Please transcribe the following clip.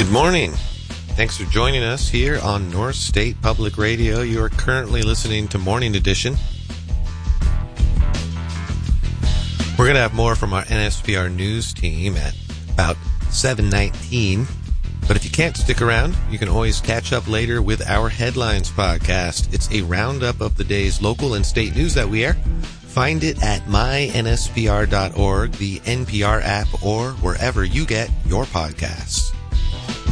Good morning. Thanks for joining us here on North State Public Radio. You are currently listening to Morning Edition. We're going to have more from our NSPR news team at about 7:19. But if you can't stick around, you can always catch up later with our Headlines podcast. It's a roundup of the day's local and state news that we air. Find it at mynspr.org, the NPR app, or wherever you get your podcasts.